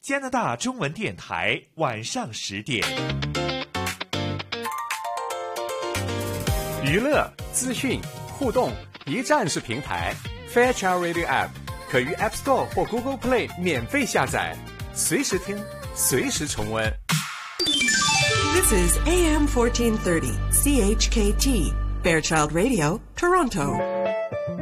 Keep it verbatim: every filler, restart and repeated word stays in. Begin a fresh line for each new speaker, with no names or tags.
加拿大中文电台晚上十点。
娱乐、资讯、互动一站式平台 Fairchild Radio App 可于 App Store 或 Google Play 免费下载，随时听，随时重温。
This is A M fourteen thirty C H K T Fairchild Radio, Toronto.